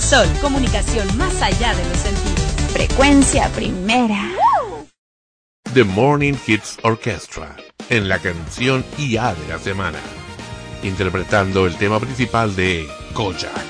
Sol, comunicación más allá de los sentidos. Frecuencia primera. The Morning Hits Orchestra, en la canción IA de la semana, interpretando el tema principal de Kojak.